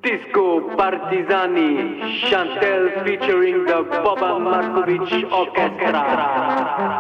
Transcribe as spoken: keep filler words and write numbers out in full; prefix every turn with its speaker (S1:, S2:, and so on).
S1: Disco Partizani, Chantel featuring the Boba Markovic Orchestra.